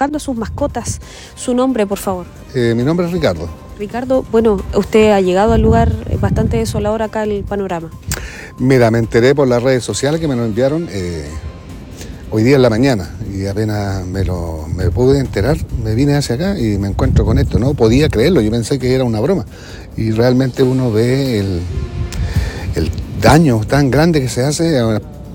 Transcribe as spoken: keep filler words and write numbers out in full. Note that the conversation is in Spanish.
buscando a sus mascotas. Su nombre, por favor. Eh, mi nombre es Ricardo. Ricardo, bueno, usted ha llegado al lugar bastante desolador acá, el panorama. Mira, me enteré por las redes sociales que me lo enviaron eh, hoy día en la mañana y apenas me lo me pude enterar, me vine hacia acá y me encuentro con esto. No podía creerlo, yo pensé que era una broma y realmente uno ve el, el daño tan grande que se hace a